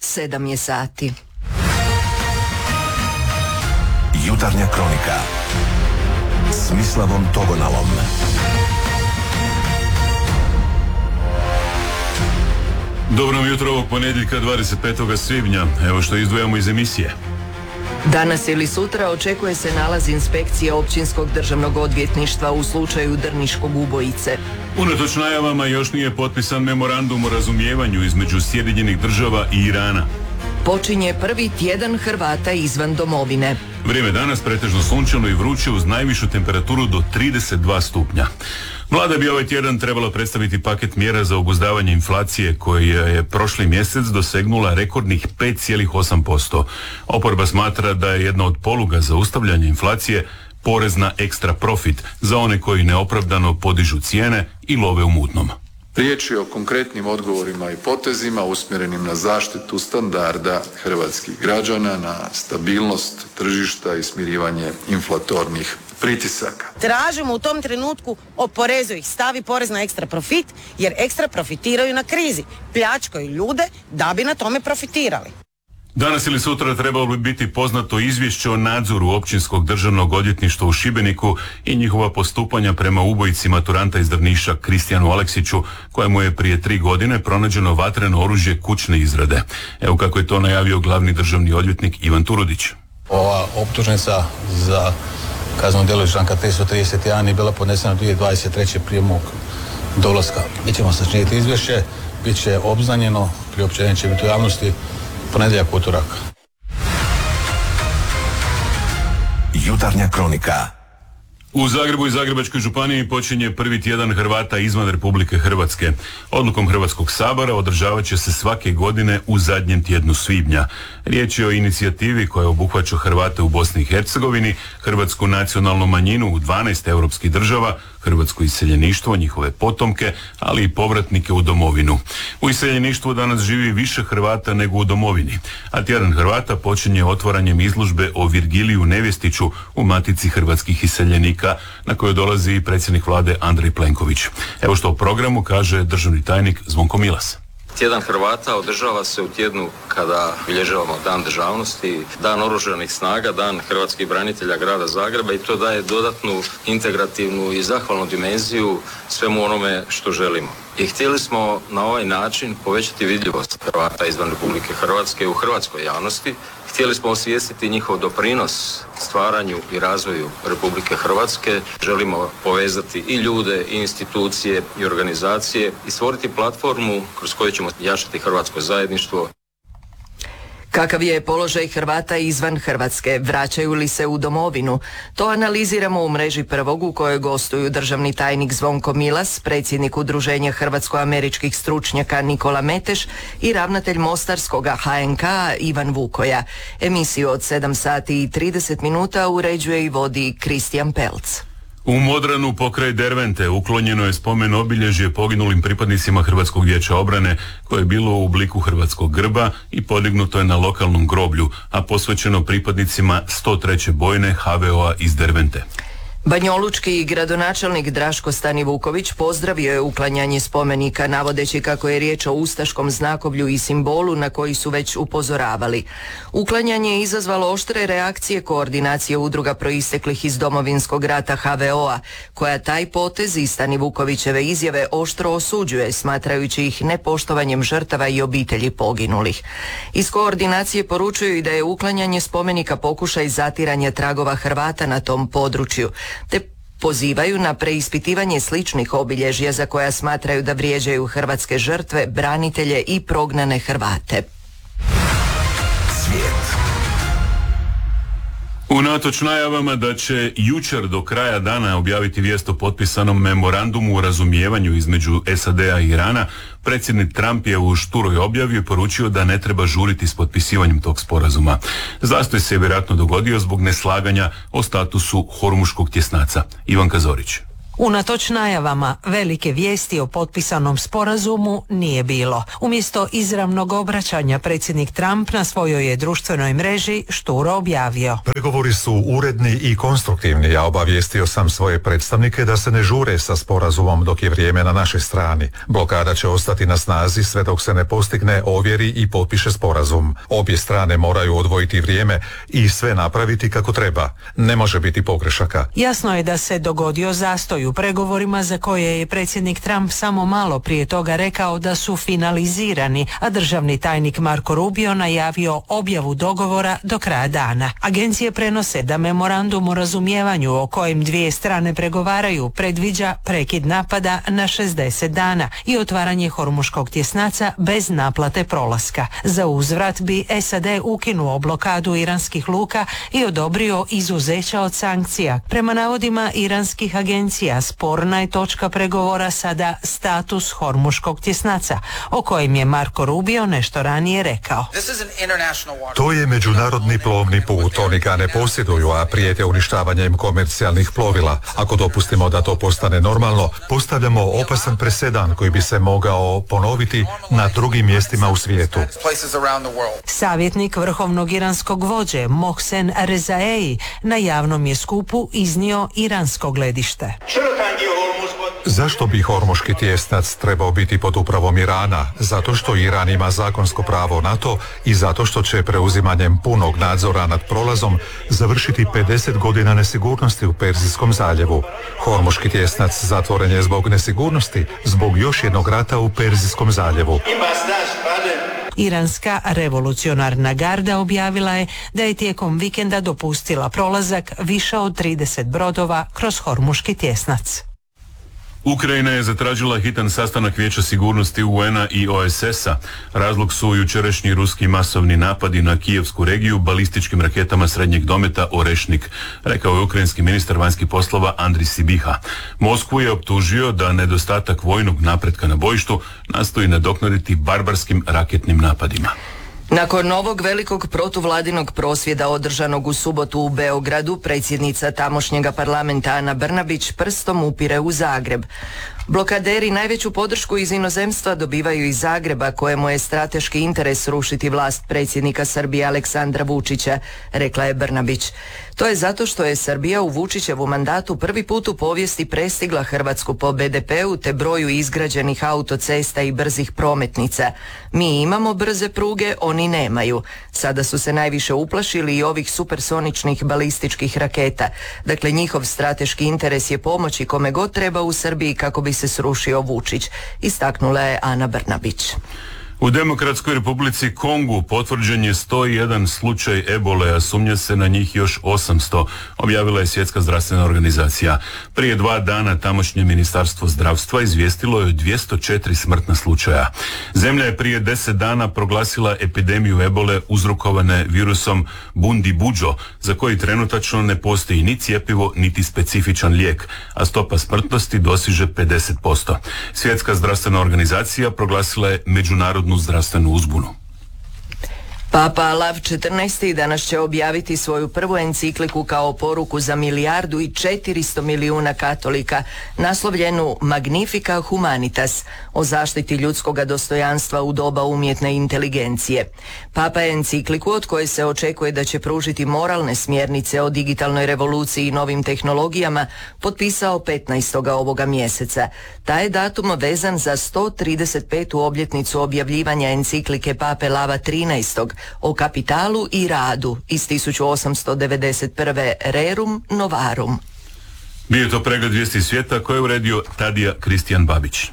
7 je sati. Jutarnja kronika s Mislavom Togonalom. Dobro jutro ovog ponedjeljka 25. svibnja. Evo što izdvajamo iz emisije. Danas ili sutra očekuje se nalaz inspekcije Općinskog državnog odvjetništva u slučaju drniškog ubojice. Unatoč najavama još nije potpisan memorandum o razumijevanju između Sjedinjenih Država i Irana. Počinje prvi tjedan Hrvata izvan domovine. Vrijeme danas pretežno sunčano i vruće uz najvišu temperaturu do 32 stupnja. Vlada bi ovaj tjedan trebala predstaviti paket mjera za obuzdavanje inflacije koja je prošli mjesec dosegnula rekordnih 5,8%. Oporba smatra da je jedna od poluga za zaustavljanje inflacije porez na ekstra profit za one koji neopravdano podižu cijene i love u mutnom. Riječ je o konkretnim odgovorima i potezima usmjerenim na zaštitu standarda hrvatskih građana, na stabilnost tržišta i smirivanje inflatornih pritisaka. Tražimo u tom trenutku oporezuj ih, stavi porez na ekstra profit jer ekstra profitiraju na krizi, pljačkaju ljude da bi na tome profitirali. Danas ili sutra trebalo bi biti poznato izvješće o nadzoru Općinskog državnog odvjetništva u Šibeniku i njihova postupanja prema ubojici maturanta iz Drniša Kristijanu Aleksiću, kojemu je prije 3 godine pronađeno vatreno oružje kućne izrade. Evo kako je to najavio glavni državni odvjetnik Ivan Turudić. Ova optužnica za kazneno djelo iz članka 331 je bila podnesena 2023. prije mog dolaska. Mi ćemo sačiniti izvješće, bit će obznanjeno, priopćenje će biti u javnosti ponedjeljak, utorak. Jutarnja kronika. U Zagrebu i Zagrebačkoj županiji počinje prvi tjedan Hrvata izvan Republike Hrvatske. Odlukom Hrvatskog sabora održavat će se svake godine u zadnjem tjednu svibnja. Riječ je o inicijativi koja obuhvaća Hrvate u Bosni i Hercegovini, hrvatsku nacionalnu manjinu u 12 europskih država, hrvatsko iseljeništvo, njihove potomke, ali i povratnike u domovinu. U iseljeništvu danas živi više Hrvata nego u domovini, a tjedan Hrvata počinje otvaranjem izložbe o Virgiliju Nevjestiću u Matici hrvatskih iseljenika, na kojoj dolazi i predsjednik vlade Andrej Plenković. Evo što o programu kaže državni tajnik Zvonko Milas. Tjedan Hrvata održava se u tjednu kada bilježavamo Dan državnosti, Dan oružanih snaga, Dan hrvatskih branitelja grada Zagreba i to daje dodatnu integrativnu i zahvalnu dimenziju svemu onome što želimo. I htjeli smo na ovaj način povećati vidljivost Hrvata izvan Republike Hrvatske u hrvatskoj javnosti. Htjeli smo osvijestiti njihov doprinos stvaranju i razvoju Republike Hrvatske. Želimo povezati i ljude, i institucije, i organizacije i stvoriti platformu kroz koju ćemo jačati hrvatsko zajedništvo. Kakav je položaj Hrvata izvan Hrvatske? Vraćaju li se u domovinu? To analiziramo u mreži Prvog u kojoj gostuju državni tajnik Zvonko Milas, predsjednik Udruženja hrvatsko-američkih stručnjaka Nikola Meteš i ravnatelj Mostarskoga HNK Ivan Vukoja. Emisiju od 7 sati i 30 minuta uređuje i vodi Kristijan Pelc. U Modranu pokraj Dervente uklonjeno je spomen obilježje poginulim pripadnicima Hrvatskog vijeća obrane koje je bilo u obliku hrvatskog grba i podignuto je na lokalnom groblju, a posvećeno pripadnicima 103. bojne HVO-a iz Dervente. Banjolučki gradonačelnik Draško Stanivuković pozdravio je uklanjanje spomenika navodeći kako je riječ o ustaškom znakovlju i simbolu na koji su već upozoravali. Uklanjanje je izazvalo oštre reakcije koordinacije udruga proisteklih iz Domovinskog rata HVO-a, koja taj potez i Stanivukovićeve izjave oštro osuđuje, smatrajući ih nepoštovanjem žrtava i obitelji poginulih. Iz koordinacije poručuju i da je uklanjanje spomenika pokušaj zatiranja tragova Hrvata na tom području, te pozivaju na preispitivanje sličnih obilježja za koja smatraju da vrijeđaju hrvatske žrtve, branitelje i prognane Hrvate. Svijet. Unatoč najavama da će jučer do kraja dana objaviti vijest o potpisanom memorandumu o razumijevanju između SAD-a i Irana, predsjednik Trump je u šturoj objavi poručio da ne treba žuriti s potpisivanjem tog sporazuma. Zastoj se je vjerojatno dogodio zbog neslaganja o statusu Hormuškog tjesnaca. Ivan Kazorić. Unatoč najavama, velike vijesti o potpisanom sporazumu nije bilo. Umjesto izravnog obraćanja, predsjednik Trump na svojoj je društvenoj mreži šturo objavio: pregovori su uredni i konstruktivni. Ja obavijestio sam svoje predstavnike da se ne žure sa sporazumom dok je vrijeme na našoj strani. Blokada će ostati na snazi sve dok se ne postigne, ovjeri i potpiše sporazum. Obje strane moraju odvojiti vrijeme i sve napraviti kako treba. Ne može biti pogrešaka. Jasno je da se dogodio zastoj u pregovorima za koje je predsjednik Trump samo malo prije toga rekao da su finalizirani, a državni tajnik Marco Rubio najavio objavu dogovora do kraja dana. Agencije prenose da memorandum o razumijevanju o kojem dvije strane pregovaraju predviđa prekid napada na 60 dana i otvaranje Hormuškog tjesnaca bez naplate prolaska. Za uzvrat bi SAD ukinuo blokadu iranskih luka i odobrio izuzeća od sankcija. Prema navodima iranskih agencija, sporna je točka pregovora sada status Hormuškog tjesnaca, o kojem je Marco Rubio nešto ranije rekao. To je međunarodni plovni put, oni ga ne posjeduju, a prijete uništavanjem komercijalnih plovila. Ako dopustimo da to postane normalno, postavljamo opasan presedan koji bi se mogao ponoviti na drugim mjestima u svijetu. Savjetnik vrhovnog iranskog vođe Mohsen Rezaei na javnom je skupu iznio iransko gledište. Zašto bi Hormuški tjesnac trebao biti pod upravom Irana? Zato što Iran ima zakonsko pravo na to i zato što će preuzimanjem punog nadzora nad prolazom završiti 50 godina nesigurnosti u Perzijskom zaljevu. Hormuški tjesnac zatvoren je zbog nesigurnosti, zbog još jednog rata u Perzijskom zaljevu. Iranska revolucionarna garda objavila je da je tijekom vikenda dopustila prolazak više od 30 brodova kroz Hormuški tjesnac. Ukrajina je zatražila hitan sastanak Vijeća sigurnosti UN-a i OSS-a. Razlog su jučerašnji ruski masovni napadi na kijevsku regiju balističkim raketama srednjeg dometa Orešnik, rekao je ukrajinski ministar vanjskih poslova Andrij Sibiha. Moskvu je optužio da nedostatak vojnog napretka na bojištu nastoji nadoknaditi barbarskim raketnim napadima. Nakon novog velikog protuvladinog prosvjeda održanog u subotu u Beogradu, predsjednica tamošnjega parlamenta Ana Brnabić prstom upire u Zagreb. Blokaderi najveću podršku iz inozemstva dobivaju iz Zagreba, kojemu je strateški interes rušiti vlast predsjednika Srbije Aleksandra Vučića, rekla je Brnabić. To je zato što je Srbija u Vučićevu mandatu prvi put u povijesti prestigla Hrvatsku po BDP-u te broju izgrađenih autocesta i brzih prometnica. Mi imamo brze pruge, oni nemaju. Sada su se najviše uplašili i ovih supersoničnih balističkih raketa. Dakle, njihov strateški interes je pomoći kome god treba u Srbiji kako bi se srušio Vučić, istaknula je Ana Brnabić. U Demokratskoj Republici Kongu potvrđen je 101 slučaj ebole, a sumnja se na njih još 800, objavila je Svjetska zdravstvena organizacija. Prije 2 dana tamošnje ministarstvo zdravstva izvijestilo je 204 smrtna slučaja. Zemlja je prije 10 dana proglasila epidemiju ebole uzrokovane virusom Bundibugyo, za koji trenutačno ne postoji ni cjepivo, niti specifičan lijek, a stopa smrtnosti dosiže 50%. Svjetska zdravstvena organizacija proglasila je međunarodnu zdravstvenu uzbunu. Papa Lav XIV. Danas će objaviti svoju prvu encikliku kao poruku za 1,4 milijarde katolika, naslovljenu Magnifica Humanitas, o zaštiti ljudskoga dostojanstva u doba umjetne inteligencije. Papa je encikliku, od koje se očekuje da će pružiti moralne smjernice o digitalnoj revoluciji i novim tehnologijama, potpisao 15. ovoga mjeseca. Taj je datum vezan za 135. obljetnicu objavljivanja enciklike Pape Lava XIII. O kapitalu i radu iz 1891. Rerum Novarum. Bio je to pregled vijesti svijeta koje je uredio Tadija Kristijan Babić.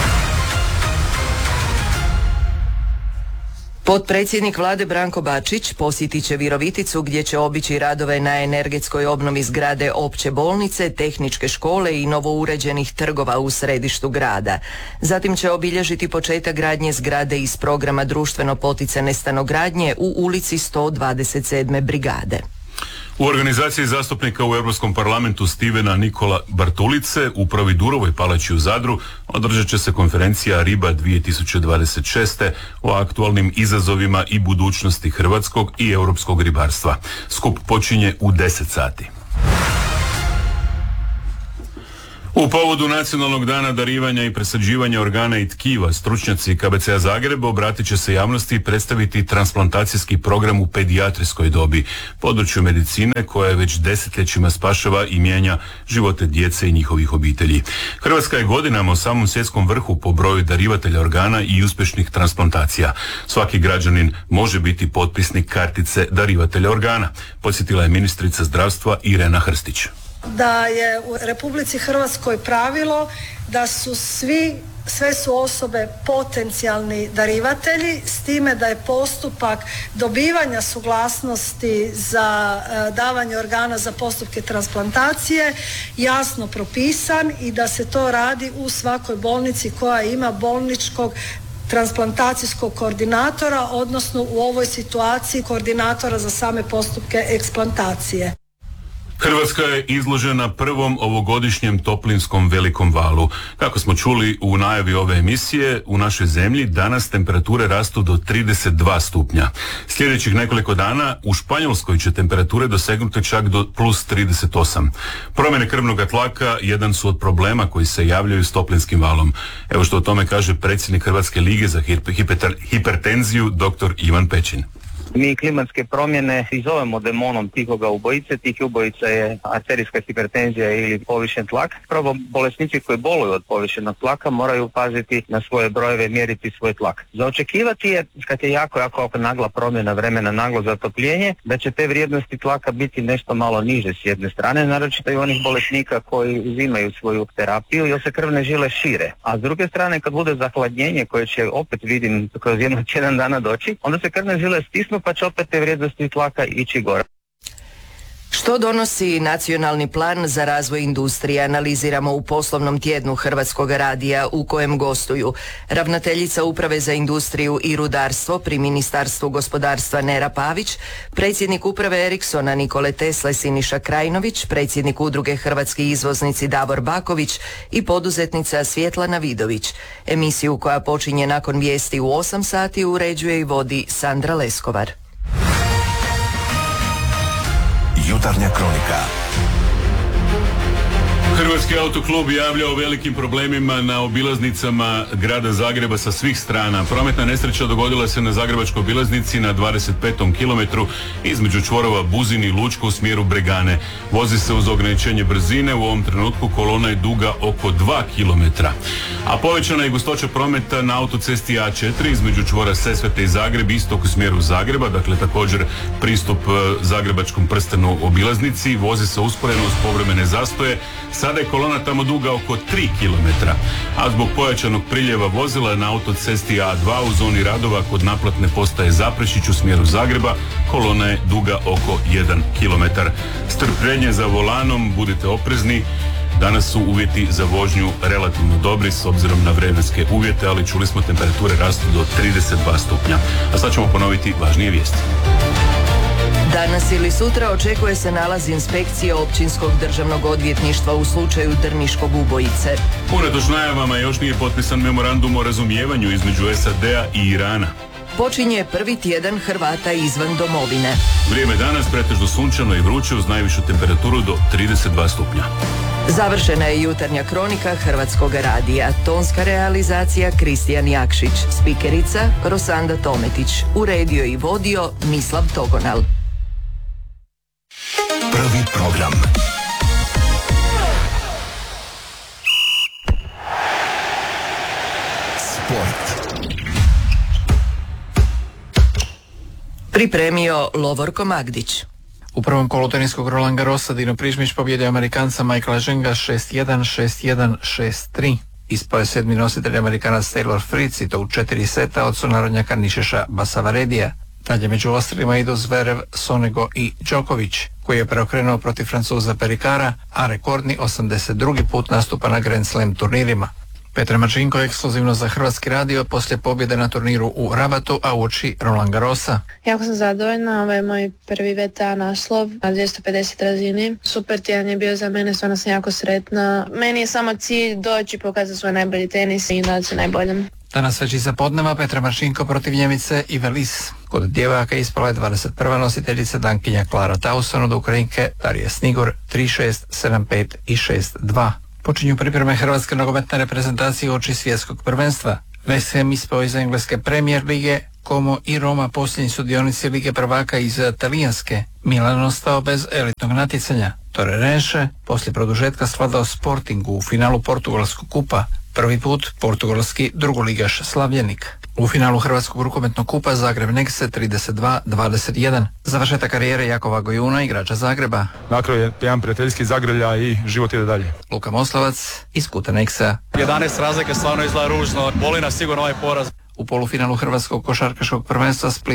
Potpredsjednik vlade Branko Bačić posjetit će Viroviticu, gdje će obići radove na energetskoj obnovi zgrade opće bolnice, tehničke škole i novouređenih trgova u središtu grada. Zatim će obilježiti početak gradnje zgrade iz programa društveno poticane stanogradnje u ulici 127. brigade. U organizaciji zastupnika u Europskom parlamentu Stevena Nikola Bartulice u Providurovoj palači u Zadru održat će se konferencija Riba 2026. o aktualnim izazovima i budućnosti hrvatskog i europskog ribarstva. Skup počinje u 10 sati. U povodu Nacionalnog dana darivanja i presađivanja organa i tkiva, stručnjaci KBC-a Zagreb obratit će se javnosti i predstaviti transplantacijski program u pedijatrijskoj dobi, području medicine koje već desetljećima spašava i mijenja živote djece i njihovih obitelji. Hrvatska je godinama u samom svjetskom vrhu po broju darivatelja organa i uspješnih transplantacija. Svaki građanin može biti potpisnik kartice darivatelja organa, podsjetila je ministrica zdravstva Irena Hrstić. Da je u Republici Hrvatskoj pravilo da su sve su osobe potencijalni darivatelji, s time da je postupak dobivanja suglasnosti za davanje organa za postupke transplantacije jasno propisan i da se to radi u svakoj bolnici koja ima bolničkog transplantacijskog koordinatora, odnosno u ovoj situaciji koordinatora za same postupke eksplantacije. Hrvatska je izložena prvom ovogodišnjem toplinskom velikom valu. Kako smo čuli u najavi ove emisije, u našoj zemlji danas temperature rastu do 32 stupnja. Sljedećih nekoliko dana u Španjolskoj će temperature dosegnuti čak do plus 38. Promjene krvnog tlaka jedan su od problema koji se javljaju s toplinskim valom. Evo što o tome kaže predsjednik Hrvatske lige za hipertenziju dr. Ivan Pećin. Mi klimatske promjene i zovemo demonom tihoga ubojice. Tih ubojica je arterijska hipertenzija ili povišen tlak. Prvo, bolesnici koji boluju od povišenog tlaka moraju paziti na svoje brojeve, mjeriti svoj tlak. Za očekivati je, kad je jako nagla promjena vremena, naglo zatopljenje, da će te vrijednosti tlaka biti nešto malo niže s jedne strane, naročito i onih bolesnika koji uzimaju svoju terapiju jer se krvne žile šire. A s druge strane, kad bude zahladnjenje koje će opet vidim kroz jedan dana doći, onda se krvne žile stisnu pa će opet te vrijednosti tlaka ići gore. Što donosi Nacionalni plan za razvoj industrije, analiziramo u poslovnom tjednu Hrvatskog radija u kojem gostuju ravnateljica Uprave za industriju i rudarstvo pri Ministarstvu gospodarstva Nera Pavić, predsjednik Uprave Ericssona Nikole Tesle Siniša Krajnović, predsjednik Udruge Hrvatski izvoznici Davor Baković i poduzetnica Svjetlana Vidović. Emisiju koja počinje nakon vijesti u 8 sati uređuje i vodi Sandra Leskovar. Jutarnja kronika. Hrvatski autoklub javlja o velikim problemima na obilaznicama grada Zagreba sa svih strana. Prometna nesreća dogodila se na zagrebačkoj obilaznici na 25. kilometru između čvorova Buzin i Lučko u smjeru Bregane. Vozi se uz ograničenje brzine, u ovom trenutku kolona je duga oko 2 kilometra. A povećana je gustoća prometa na autocesti A4 između čvora Sesvete i Zagreb, istok u smjeru Zagreba, dakle također pristup zagrebačkom prstenu obilaznici. Vozi se usporeno uz povremene zastoje. Sada je kolona tamo duga oko 3 km, a zbog pojačanog priljeva vozila na autocesti A2 u zoni radova kod naplatne postaje Zaprešić u smjeru Zagreba, kolona je duga oko 1 km. Strpljenje za volanom, budite oprezni. Danas su uvjeti za vožnju relativno dobri s obzirom na vremenske uvjete, ali čuli smo temperature rastu do 32 stupnja. A sad ćemo ponoviti važnije vijesti. Danas ili sutra očekuje se nalaz inspekcije Općinskog državnog odvjetništva u slučaju drniškog ubojice. Unatoč najavama još nije potpisan memorandum o razumijevanju između SAD-a i Irana. Počinje prvi tjedan Hrvata izvan domovine. Vrijeme danas pretežno sunčano i vruće uz najvišu temperaturu do 32 stupnja. Završena je jutarnja kronika Hrvatskog radija. Tonska realizacija Kristijan Jakšić. Spikerica Rosanda Tometić. Uredio i vodio Mislav Togonal. Prvi program. Sport. Pripremio Lovorko Magdić. U prvom kolu teniskog Roland Garrosa Dino Prižmić pobjedio Amerikanca Michaela Ženga 6-1, 6-1, 6-3. Ispao je 7. nositelj Amerikanac Taylor Fritz i to u 4 seta od sunarodnjaka Nišeša Basavaredija. Dalje među ostrima idu Zverev, Sonego i Đoković, koji je preokrenuo protiv Francuza Perikara, a rekordni 82. put nastupa na Grand Slam turnirima. Petra Marčinko ekskluzivno za Hrvatski radio poslije pobjede na turniru u Rabatu, a uoči Roland Garrosa. Jako sam zadovoljna, ovo je moj prvi VTA naslov na 250 razini. Super tjedan je bio za mene, stvarno sam jako sretna. Meni je samo cilj doći, pokazati svoj najbolji tenis i nadati se najboljem. Danas već iza podneva Petra Marčinko protiv Njemice Ivelis. Kod djevojaka ispala je 21. nositeljica dankinja Klara Tauson od Ukrajinke Darije Snigor 3-6, 7-5 i 6-2. Počinju pripreme hrvatske nogometne reprezentacije uoči svjetskog prvenstva. West Ham ispao iz engleske Premier lige, Como i Roma posljednji sudionici Lige prvaka iz talijanske. Milan ostao bez elitnog natjecanja. Torrense poslije produžetka svladao Sportingu u finalu portugalskog kupa. Prvi put portugalski drugoligaš Slavljenik. U finalu Hrvatskog rukometnog kupa Zagreb Nexe 32-21. Završetak karijere Jakova Gojuna, igrača Zagreba. Na kraju je jedan prijateljski zagrlja i život ide dalje. Luka Moslavac iz kuta Nexa. 11 razlike stvarno izgleda ružno. Boli nas sigurno ovaj poraz. U polufinalu Hrvatskog košarkaškog prvenstva Split